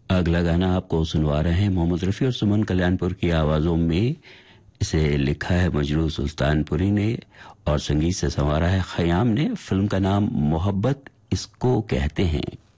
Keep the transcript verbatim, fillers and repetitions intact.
अगला गाना आपको सुनवा रहे हैं मोहम्मद रफ़ी और सुमन कल्याणपुर की आवाज़ों में। इसे लिखा है मजरू सुल्तानपुरी ने और संगीत से संवारा है खयाम ने। फिल्म का नाम मोहब्बत इसको कहते हैं।